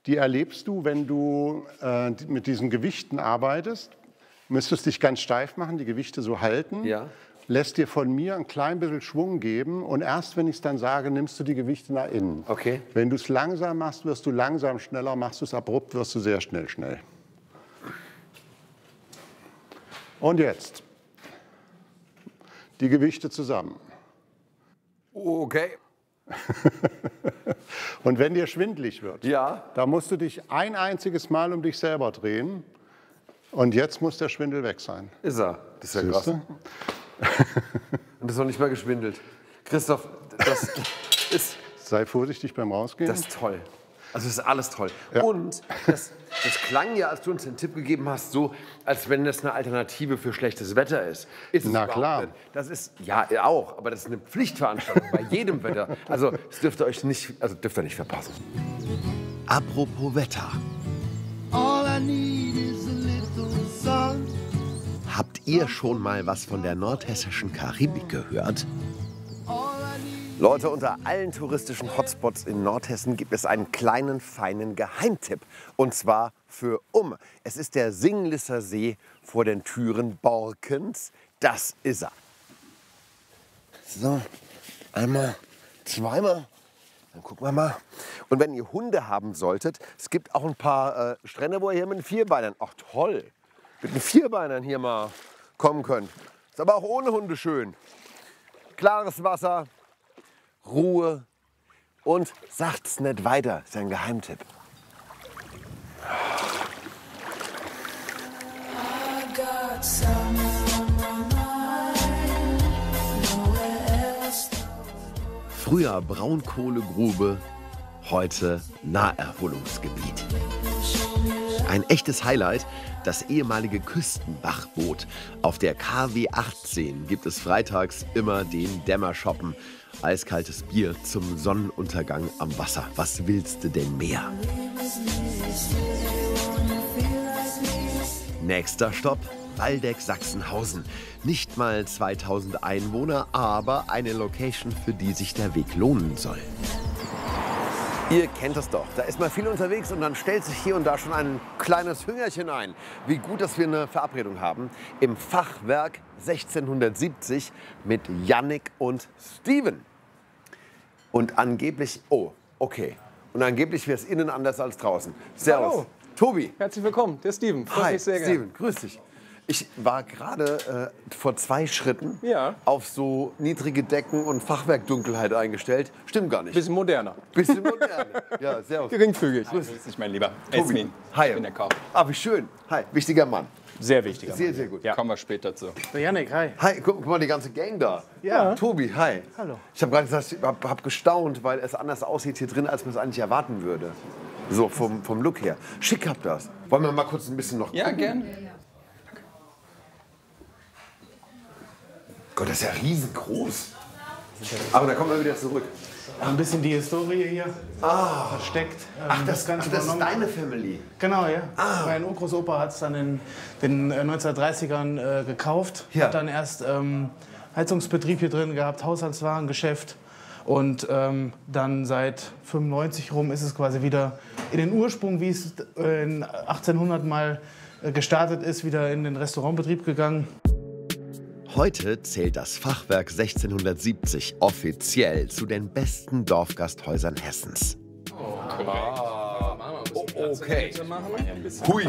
die erlebst du, wenn du mit diesen Gewichten arbeitest. Müsstest dich ganz steif machen, die Gewichte so halten. Ja. Lässt dir von mir ein klein bisschen Schwung geben und erst wenn ich es dann sage, nimmst du die Gewichte nach innen. Okay. Wenn du es langsam machst, wirst du langsam schneller, machst du es abrupt, wirst du sehr schnell. Und jetzt die Gewichte zusammen. Okay. Und wenn dir schwindelig wird, Ja. da musst du dich ein einziges Mal um dich selber drehen und jetzt muss der Schwindel weg sein. Ist er. Das ist ja krass. Siehste? Und das ist noch nicht mal geschwindelt. Christoph, das ist... Sei vorsichtig beim Rausgehen. Das ist toll. Also das ist alles toll. Ja. Und das klang ja, als du uns den Tipp gegeben hast, so, als wenn das eine Alternative für schlechtes Wetter ist. Ist es Na überhaupt klar. nicht. Das ist, ja auch, aber das ist eine Pflichtveranstaltung bei jedem Wetter. Also das dürft ihr euch nicht, dürft ihr nicht verpassen. Apropos Wetter. Habt ihr schon mal was von der nordhessischen Karibik gehört? Leute, unter allen touristischen Hotspots in Nordhessen gibt es einen kleinen, feinen Geheimtipp. Und zwar für Es ist der Singlisser See vor den Türen Borkens. Das ist er. So, einmal, zweimal. Dann gucken wir mal. Und wenn ihr Hunde haben solltet, es gibt auch ein paar Strände, wo ihr hier mit den Vierbeinern, ach toll, mit den Vierbeinern hier mal kommen könnt. Ist aber auch ohne Hunde schön. Klares Wasser, Ruhe und sagt's nicht weiter. Das ist ein Geheimtipp. Früher Braunkohlegrube, heute Naherholungsgebiet. Ein echtes Highlight, das ehemalige Küstenbachboot. Auf der KW 18 gibt es freitags immer den Dämmerschoppen. Eiskaltes Bier zum Sonnenuntergang am Wasser. Was willst du denn mehr? Nächster Stopp, Waldeck, Sachsenhausen. Nicht mal 2000 Einwohner, aber eine Location, für die sich der Weg lohnen soll. Ihr kennt es doch. Da ist man viel unterwegs und dann stellt sich hier und da schon ein kleines Hüngerchen ein. Wie gut, dass wir eine Verabredung haben im Fachwerk 1670 mit Yannick und Steven. Und angeblich, oh, okay. Und angeblich wäre es innen anders als draußen. Servus. Hallo. Tobi. Herzlich willkommen, der Steven. Freut Hi, mich sehr gerne. Steven, grüß dich. Ich war gerade vor 2 Schritten Ja. auf so niedrige Decken und Fachwerkdunkelheit eingestellt. Stimmt gar nicht. Bisschen moderner. Bisschen modern. Ja, servus. Geringfügig. Grüß dich, mein Lieber. Esmin. Hi. Ich bin der Koch. Ah, wie schön. Hi, wichtiger Mann. Sehr wichtiger. Sehr, sehr gut. Ja. Kommen wir später zu. Der Yannick, hi. Hi, guck mal, die ganze Gang da. Ja. Tobi, hi. Hallo. Ich habe gerade gesagt, ich hab gestaunt, weil es anders aussieht hier drin, als man es eigentlich erwarten würde. So, vom Look her. Schick habt das. Wollen wir mal kurz ein bisschen noch Ja, gucken? gern. Gott, das ist ja riesengroß. Aber da kommen wir wieder zurück. Ein bisschen die Historie hier versteckt. Ach, das ist übernommen. deine Family. Genau, ja. Mein Urgroßopa hat es dann in den 1930ern gekauft. Ja. Hat dann erst Heizungsbetrieb hier drin gehabt, Haushaltswarengeschäft. Und dann seit 95 rum ist es quasi wieder in den Ursprung, wie es in 1800 mal gestartet ist, wieder in den Restaurantbetrieb gegangen. Heute zählt das Fachwerk 1670 offiziell zu den besten Dorfgasthäusern Hessens. Okay. Hui.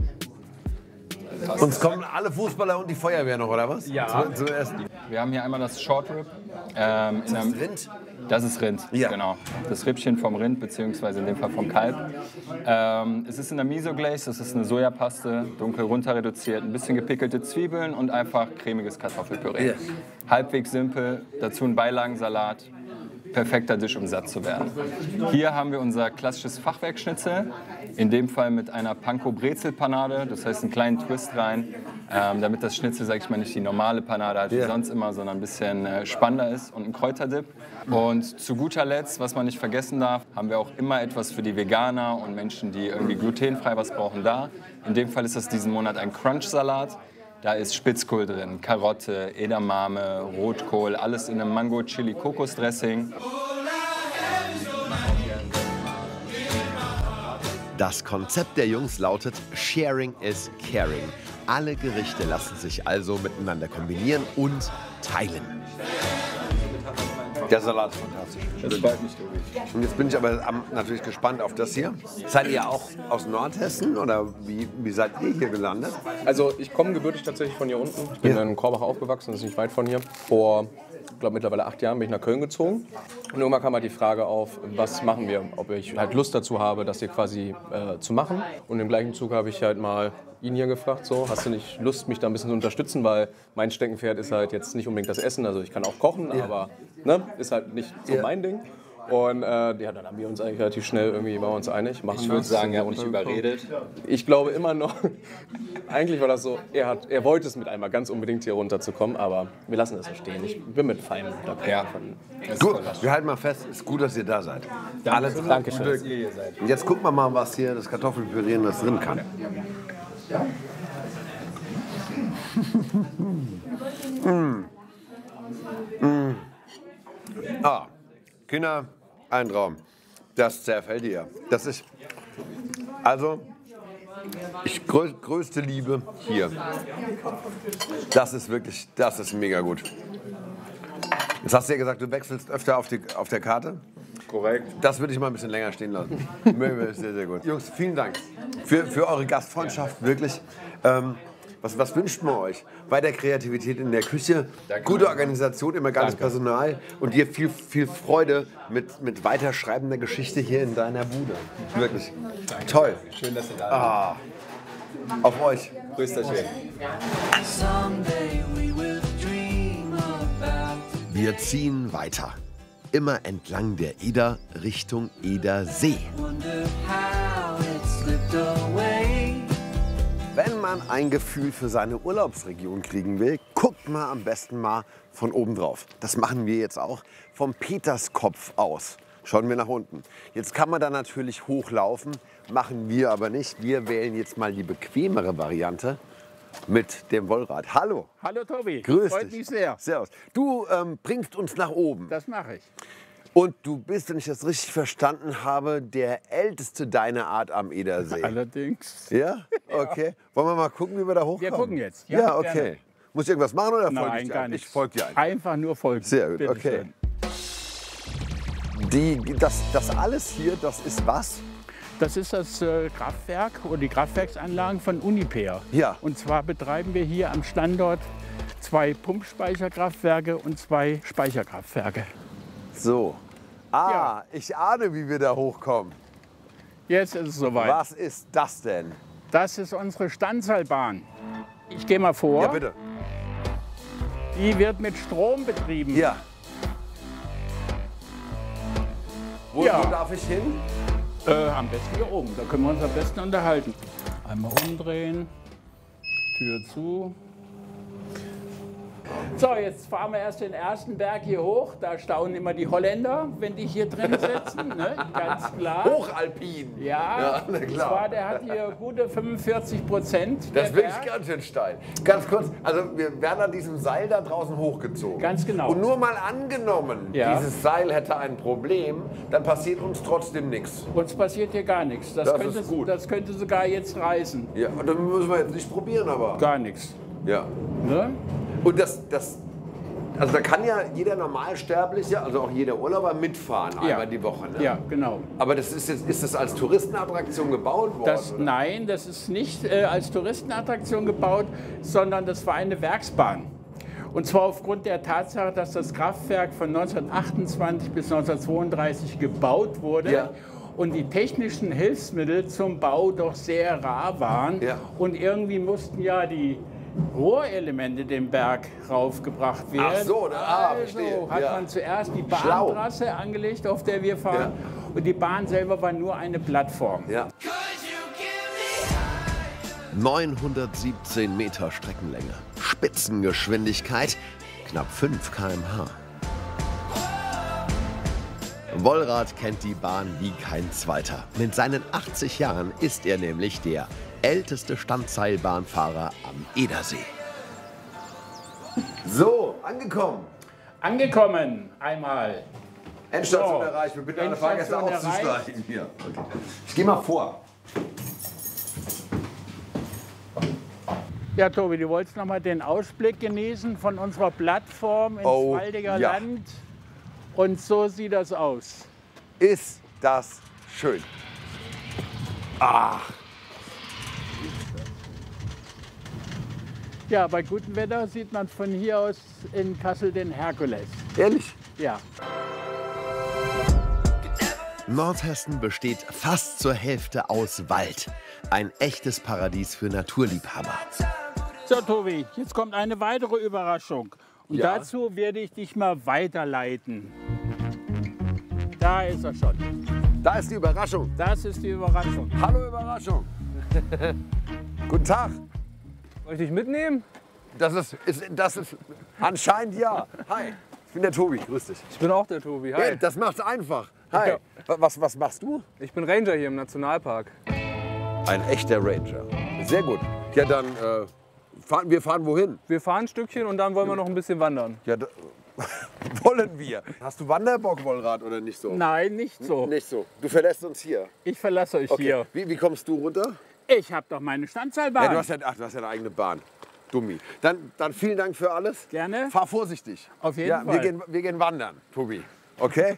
Uns kommen alle Fußballer und die Feuerwehr noch, oder was? Ja. Zuerst. Wir haben hier einmal das Short Rib. Rind? Das ist Rind, Ja. genau. Das Rippchen vom Rind, beziehungsweise in dem Fall vom Kalb. Es ist in der Miso-Glaze, das ist eine Sojapaste, dunkel runter reduziert, ein bisschen gepickelte Zwiebeln und einfach cremiges Kartoffelpüree. Ja. Halbwegs simpel, dazu ein Beilagensalat. Perfekter Dish, um satt zu werden. Hier haben wir unser klassisches Fachwerkschnitzel, in dem Fall mit einer Panko-Brezel-Panade, das heißt einen kleinen Twist rein, damit das Schnitzel, sag ich mal, nicht die normale Panade hat wie sonst immer, sondern ein bisschen spannender ist, und ein Kräuterdip. Und zu guter Letzt, was man nicht vergessen darf, haben wir auch immer etwas für die Veganer und Menschen, die irgendwie glutenfrei was brauchen, da. In dem Fall ist das diesen Monat ein Crunch-Salat. Da ist Spitzkohl drin, Karotte, Edamame, Rotkohl, alles in einem Mango-Chili-Kokos-Dressing. Das Konzept der Jungs lautet Sharing is Caring. Alle Gerichte lassen sich also miteinander kombinieren und teilen. Der Salat ist fantastisch. Das freut mich, Tobi. Und jetzt bin ich aber natürlich gespannt auf das hier. Seid ihr auch aus Nordhessen oder wie seid ihr hier gelandet? Also ich komme gebürtig tatsächlich von hier unten. Ich bin in Korbach aufgewachsen, das ist nicht weit von hier. Vor, ich glaube mittlerweile 8 Jahren bin ich nach Köln gezogen. Und irgendwann kam halt die Frage auf, was machen wir? Ob ich halt Lust dazu habe, das hier quasi zu machen. Und im gleichen Zug habe ich halt mal ihn hier gefragt, so, hast du nicht Lust, mich da ein bisschen zu unterstützen, weil mein Steckenpferd ist halt jetzt nicht unbedingt das Essen, also ich kann auch kochen, aber ne, ist halt nicht so mein Ding. Und dann haben wir uns eigentlich relativ schnell irgendwie waren wir uns einig. Machen Ich würde sagen, er hat mich überredet. Ich glaube immer noch, eigentlich war das so, er wollte es mit einmal ganz unbedingt hier runterzukommen, aber wir lassen das so stehen. Ich bin mit fein dabei. Ja. Gut, wir halten mal fest, ist gut, dass ihr da seid. Alles Danke schön. Dass ihr hier seid. Und jetzt gucken wir mal, was hier das Kartoffelpüree in das drin kann. Ah, Kinder, ein Traum. Das zerfällt dir. Das ist, also, größte Liebe hier. Das ist wirklich, das ist mega gut. Jetzt hast du ja gesagt, du wechselst öfter auf der Karte. Korrekt. Das würde ich mal ein bisschen länger stehen lassen. Sehr, sehr gut. Jungs, vielen Dank für eure Gastfreundschaft, wirklich. Was wünscht man euch? Bei der Kreativität in der Küche, gute Organisation, immer geiles Personal und dir viel Freude mit weiterschreibender Geschichte hier in deiner Bude. Wirklich. Toll. Schön, dass ihr da seid. Auf euch. Grüßt euch hier. Wir ziehen weiter. Immer entlang der Eder Richtung Edersee. Wenn man ein Gefühl für seine Urlaubsregion kriegen will, guckt man am besten mal von oben drauf. Das machen wir jetzt auch vom Peterskopf aus. Schauen wir nach unten. Jetzt kann man da natürlich hochlaufen, machen wir aber nicht. Wir wählen jetzt mal die bequemere Variante mit dem Wollrad. Hallo. Hallo Tobi, Grüß freut dich. mich sehr. Servus. Du bringst uns nach oben. Das mache ich. Und du bist, wenn ich das richtig verstanden habe, der älteste deiner Art am Edersee. Allerdings. Ja? Okay. Wollen wir mal gucken, wie wir da hochkommen? Wir gucken jetzt. Ja, okay. gerne. Muss ich irgendwas machen oder folge Nein, ich dir? gar nichts. Ich folge dir einfach. Einfach nur folgen. Sehr gut, Bitte okay. schön. Das alles hier, das ist was? Das ist das Kraftwerk oder die Kraftwerksanlagen von Uniper. Ja. Und zwar betreiben wir hier am Standort 2 Pumpspeicherkraftwerke und 2 Speicherkraftwerke. So. Ja. Ich ahne, wie wir da hochkommen. Jetzt ist es soweit. Was ist das denn? Das ist unsere Standseilbahn. Ich gehe mal vor. Ja, bitte. Die wird mit Strom betrieben. Ja. Wo Ja. darf ich hin? Am besten hier oben. Da können wir uns am besten unterhalten. Einmal umdrehen, Tür zu. So, jetzt fahren wir erst den ersten Berg hier hoch. Da staunen immer die Holländer, wenn die hier drin sitzen. Ne? Ganz klar. Hochalpin. Ja, na und klar. zwar, der hat hier gute 45%. Das der ist wirklich Berg. ganz schön steil. Ganz kurz, also wir werden an diesem Seil da draußen hochgezogen. Ganz genau. Und nur mal angenommen, Ja. dieses Seil hätte ein Problem, dann passiert uns trotzdem nichts. Uns passiert hier gar nichts. Das ist gut. Das könnte sogar jetzt reißen. Ja, und dann müssen wir jetzt nicht probieren, aber. Gar nichts. Ja. Ne? Und also da kann ja jeder Normalsterbliche, also auch jeder Urlauber mitfahren, einmal die Woche. Ne? Ja, genau. Aber ist das als Touristenattraktion gebaut worden? oder? Nein, das ist nicht als Touristenattraktion gebaut, sondern das war eine Werksbahn. Und zwar aufgrund der Tatsache, dass das Kraftwerk von 1928 bis 1932 gebaut wurde. Ja. Und die technischen Hilfsmittel zum Bau doch sehr rar waren. Ja. Und irgendwie mussten ja die Rohrelemente den Berg raufgebracht werden. Ach so, verstehe. Also hat Ja. man zuerst die Schlau. Bahntrasse angelegt, auf der wir fahren. Und die Bahn selber war nur eine Plattform. Ja. 917 Meter Streckenlänge, Spitzengeschwindigkeit knapp 5 km/h. Wollrad kennt die Bahn wie kein zweiter. Mit seinen 80 Jahren ist er nämlich der älteste Standseilbahnfahrer am Edersee. So, angekommen. Angekommen, einmal. Endstation So. erreicht. Wir bitten alle Fahrgäste Endstation auszusteigen. Hier. Okay. Ich gehe mal vor. Ja, Tobi, du wolltest noch mal den Ausblick genießen von unserer Plattform ins Waldiger Land. Und so sieht das aus. Ist das schön. Ach. Ja, bei gutem Wetter sieht man von hier aus in Kassel den Herkules. Ehrlich? Ja. Nordhessen besteht fast zur Hälfte aus Wald. Ein echtes Paradies für Naturliebhaber. So, Tobi, jetzt kommt eine weitere Überraschung. Und dazu werde ich dich mal weiterleiten. Da ist er schon. Da ist die Überraschung. Das ist die Überraschung. Hallo Überraschung. Guten Tag. Soll ich dich mitnehmen? Das ist anscheinend ja. Hi, ich bin der Tobi, grüß dich. Ich bin auch der Tobi. Hi. Hey, das macht's einfach. Hi. Ja. Was machst du? Ich bin Ranger hier im Nationalpark. Ein echter Ranger. Sehr gut. Ja, dann wir fahren wohin? Wir fahren ein Stückchen und dann wollen wir noch ein bisschen wandern. Ja, wollen wir. Hast du Wanderbock-Wollrad oder nicht so? Nein, nicht so. Nicht so. Du verlässt uns hier. Ich verlasse euch hier. Wie kommst du runter? Ich habe doch meine Standseilbahn. Ja, du hast ja eine eigene Bahn. Dummi. Dann vielen Dank für alles. Gerne. Fahr vorsichtig. Auf jeden Fall. Wir gehen wandern, Tobi. Okay?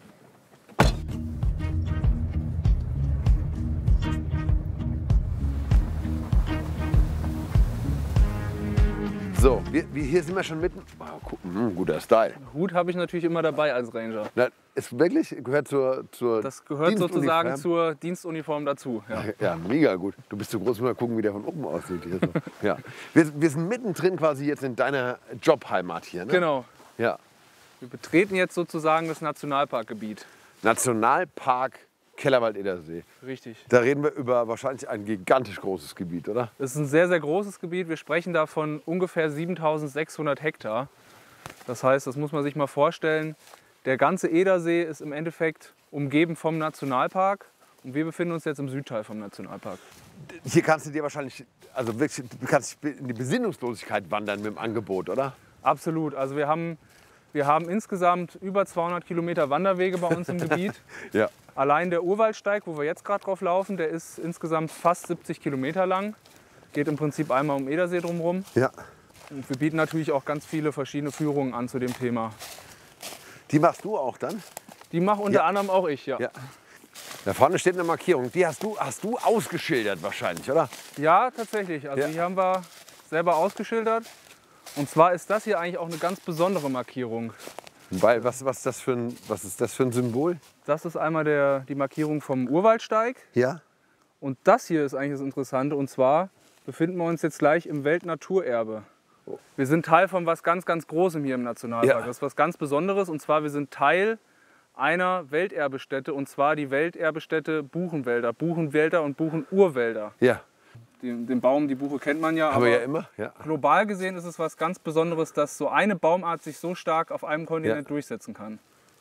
So, hier sind wir schon mitten. Wow, guter Style. Hut habe ich natürlich immer dabei als Ranger. Na, ist wirklich, gehört zur Das gehört sozusagen Dienstuniform? zur Dienstuniform dazu. Ja. Ja, mega gut. Du bist zu groß, mal gucken, wie der von oben aussieht. Hier so. Ja. Wir sind mittendrin quasi jetzt in deiner Jobheimat hier, ne? Genau. Ja. Wir betreten jetzt sozusagen das Nationalparkgebiet. Nationalpark Kellerwald-Edersee. Richtig. Da reden wir über wahrscheinlich ein gigantisch großes Gebiet, oder? Das ist ein sehr, sehr großes Gebiet. Wir sprechen da von ungefähr 7.600 Hektar. Das heißt, das muss man sich mal vorstellen, der ganze Edersee ist im Endeffekt umgeben vom Nationalpark. Und wir befinden uns jetzt im Südteil vom Nationalpark. Hier kannst du dir wahrscheinlich, also wirklich, du kannst in die Besinnungslosigkeit wandern mit dem Angebot, oder? Absolut. Also wir haben insgesamt über 200 Kilometer Wanderwege bei uns im Gebiet. Ja. Allein der Urwaldsteig, wo wir jetzt gerade drauf laufen, der ist insgesamt fast 70 Kilometer lang. Geht im Prinzip einmal um Edersee drumherum. Ja. Und wir bieten natürlich auch ganz viele verschiedene Führungen an zu dem Thema. Die machst du auch dann? Die mache unter anderem auch ich, ja. Ja. Da vorne steht eine Markierung. Die hast du ausgeschildert wahrscheinlich, oder? Ja, tatsächlich. Also Ja. die haben wir selber ausgeschildert. Und zwar ist das hier eigentlich auch eine ganz besondere Markierung. Weil, was ist das für ein Symbol? Das ist einmal die Markierung vom Urwaldsteig. Ja. Und das hier ist eigentlich das Interessante. Und zwar befinden wir uns jetzt gleich im Weltnaturerbe. Wir sind Teil von was ganz, ganz Großem hier im Nationalpark. Ja. Das ist was ganz Besonderes. Und zwar, wir sind Teil einer Welterbestätte. Und zwar die Welterbestätte Buchenwälder. Buchenwälder und Buchenurwälder. Ja. Den Baum, die Buche kennt man ja. Haben wir ja immer. Ja. Global gesehen ist es was ganz Besonderes, dass so eine Baumart sich so stark auf einem Kontinent durchsetzen kann.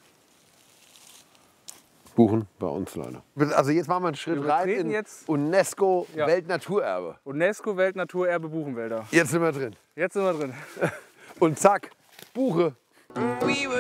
Buchen bei uns, Leute. Also jetzt machen wir einen Schritt Wir rein betreten in jetzt- UNESCO Ja. Weltnaturerbe. UNESCO Weltnaturerbe Buchenwälder. Jetzt sind wir drin. Jetzt sind wir drin. Und zack, Buche.